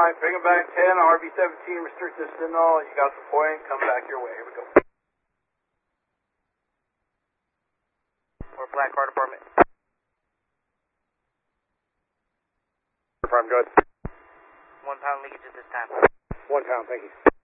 bring him back 10, RV-17, restrict this signal. You got the point, come back your way. Here we go. Or Black Car Department. Confirm, good. 1 pound leakage at this time. 1 pound, thank you.